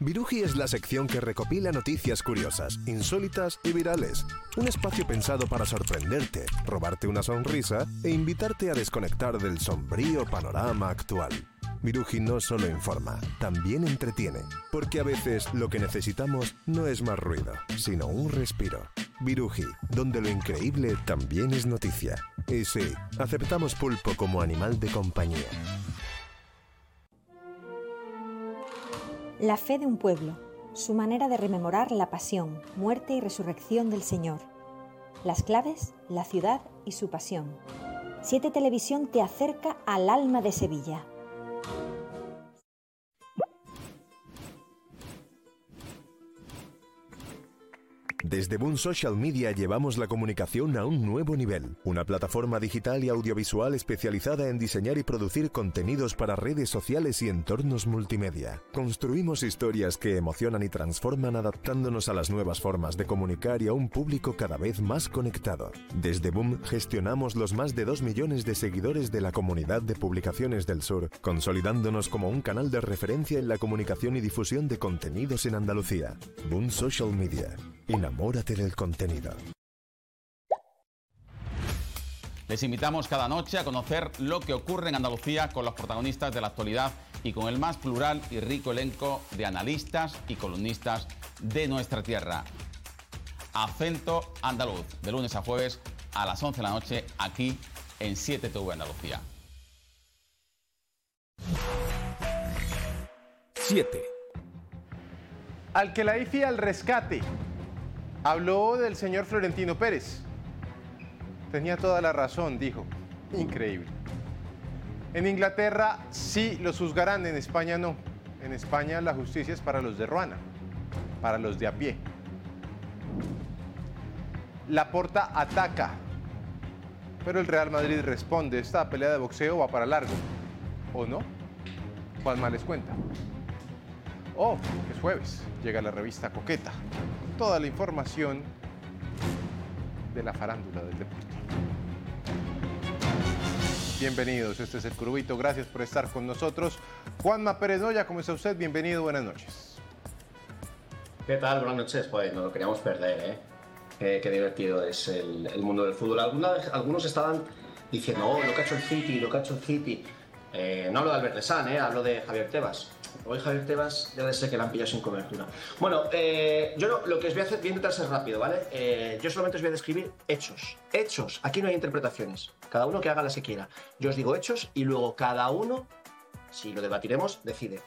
Viruji es la sección que recopila noticias curiosas, insólitas y virales. Un espacio pensado para sorprenderte, robarte una sonrisa e invitarte a desconectar del sombrío panorama actual. Viruji no solo informa, también entretiene, porque a veces lo que necesitamos no es más ruido, sino un respiro. Viruji, donde lo increíble también es noticia. Y sí, aceptamos pulpo como animal de compañía. La fe de un pueblo, su manera de rememorar la pasión, muerte y resurrección del Señor. Las claves, la ciudad y su pasión. 7 Televisión te acerca al alma de Sevilla. Desde Boom Social Media llevamos la comunicación a un nuevo nivel. Una plataforma digital y audiovisual especializada en diseñar y producir contenidos para redes sociales y entornos multimedia. Construimos historias que emocionan y transforman adaptándonos a las nuevas formas de comunicar y a un público cada vez más conectado. Desde Boom gestionamos los más de 2 millones de seguidores de la comunidad de publicaciones del sur, consolidándonos como un canal de referencia en la comunicación y difusión de contenidos en Andalucía. Boom Social Media. Enamórate del contenido. Les invitamos cada noche a conocer lo que ocurre en Andalucía con los protagonistas de la actualidad y con el más plural y rico elenco de analistas y columnistas de nuestra tierra. Acento Andaluz, de lunes a jueves a las 11 de la noche, aquí en 7TV Andalucía. 7. Al que la IFI al rescate. Habló del señor Florentino Pérez. Tenía toda la razón, dijo. Increíble. En Inglaterra sí los juzgarán, en España no. En España la justicia es para los de Ruana, para los de a pie. Laporta ataca, pero el Real Madrid responde. Esta pelea de boxeo va para largo, ¿o no? Juanma les cuenta. Oh, es jueves, llega la revista Coqueta. Toda la información de la farándula del deporte. Bienvenidos, este es El Curvito, gracias por estar con nosotros. Juanma Pérez Noya, ¿cómo está usted? Bienvenido, buenas noches. ¿Qué tal? Buenas noches, pues no lo queríamos perder, ¿eh? Qué divertido es el mundo del fútbol. Algunos estaban diciendo, oh, lo que ha hecho el City, lo que ha hecho el City. No hablo de Albert Lesan, hablo de Javier Tebas. Hoy Javier Tebas debe ser que la han pillado sin cobertura. Bueno, yo lo que os voy a hacer, voy a intentar ser rápido, ¿vale? Yo solamente os voy a describir hechos. Hechos, aquí no hay interpretaciones. Cada uno que haga las que quiera. Yo os digo hechos y luego cada uno, si lo debatiremos, decide.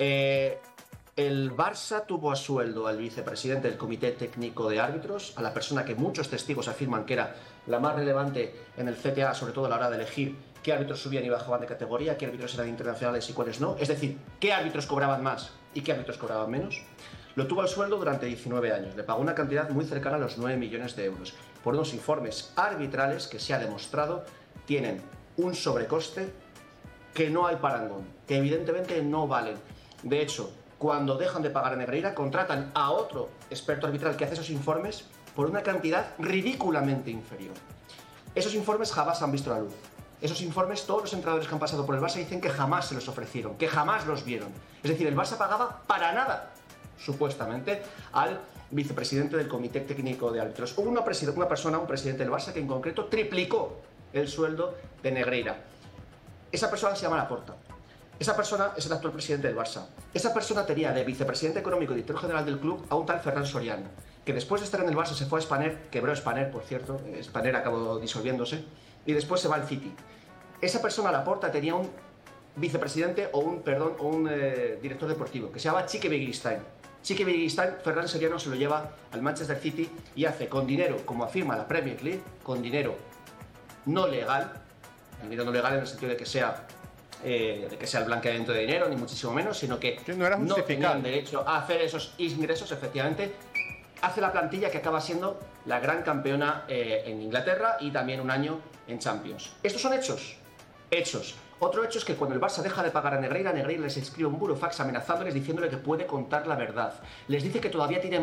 El Barça tuvo a sueldo al vicepresidente del Comité Técnico de Árbitros, a la persona que muchos testigos afirman que era la más relevante en el CTA, sobre todo a la hora de elegir qué árbitros subían y bajaban de categoría, qué árbitros eran internacionales y cuáles no. Es decir, qué árbitros cobraban más y qué árbitros cobraban menos. Lo tuvo al sueldo durante 19 años. Le pagó una cantidad muy cercana a los 9 millones de euros por unos informes arbitrales que se ha demostrado tienen un sobrecoste que no hay parangón, que evidentemente no valen. De hecho, cuando dejan de pagar a Negreira, contratan a otro experto arbitral que hace esos informes por una cantidad ridículamente inferior. Esos informes jamás han visto la luz. Esos informes, todos los entrenadores que han pasado por el Barça dicen que jamás se los ofrecieron, que jamás los vieron. Es decir, el Barça pagaba para nada, supuestamente, al vicepresidente del Comité Técnico de Árbitros. Hubo un presidente del Barça, que en concreto triplicó el sueldo de Negreira. Esa persona se llama Laporta. Esa persona es el actual presidente del Barça. Esa persona tenía de vicepresidente económico y director general del club a un tal Ferran Soriano, que después de estar en el Barça se fue a Spanair, quebró Spanair, por cierto, Spanair acabó disolviéndose, y después se va al City. Esa persona, Laporta, tenía un vicepresidente o un director deportivo que se llama Quique Begiristain. Quique Begiristain, Ferran Soriano se lo lleva al Manchester City y hace con dinero, como afirma la Premier League, con dinero no legal, dinero no legal en el sentido de que sea el blanqueamiento de dinero, ni muchísimo menos, sino que no tenían derecho a hacer esos ingresos, efectivamente. Hace la plantilla que acaba siendo la gran campeona en Inglaterra y también un año en Champions. Estos son hechos. Hechos. Otro hecho es que cuando el Barça deja de pagar a Negreira les escribe un burofax amenazándoles, diciéndole que puede contar la verdad. Les dice que todavía tiene